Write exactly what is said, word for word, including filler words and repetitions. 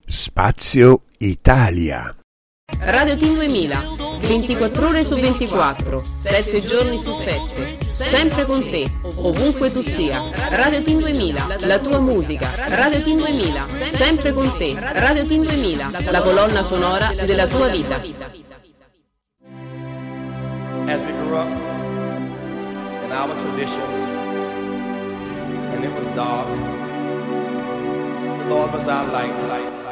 Spazio Italia. Radio Team duemila, ventiquattro ore su ventiquattro, sette giorni su sette, sempre con te, ovunque tu sia. Radio Team duemila, la tua musica. Radio Team duemila, sempre con te. Radio Team duemila, la colonna sonora della tua vita. As we grew up in our tradition, and it was dark, the Lord was our light. light, light.